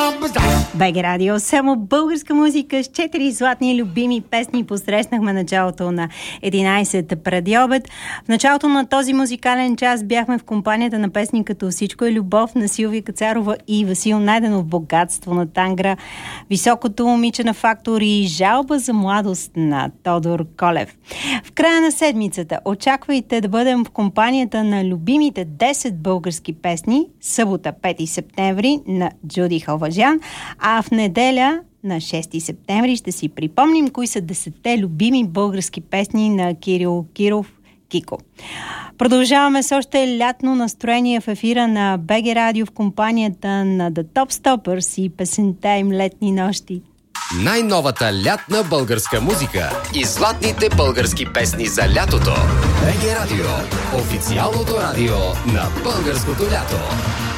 БГ Радио, само българска музика с 4 златни любими песни. Посрещнахме началото на 11 преди обед. В началото на този музикален час бяхме в компанията на песни като "Всичко е любов" на Силвия Кацарова и Васил Найденов, "Богатство" на Тангра, "Високото момиче" на Фактор и "Жалба за младост" на Тодор Колев. В края на седмицата очаквайте да бъдем в компанията на любимите 10 български песни, събота 5 септември на Джуди Халважан, а в неделя на 6 септември ще си припомним кои са 10-те любими български песни на Кирил Киров Кико. Продължаваме с още лятно настроение в ефира на БГ Радио в компанията на The Top Stoppers и песента им "Летни нощи". Най-новата лятна българска музика и златните български песни за лятото. БГ Радио, официалното радио на българското лято.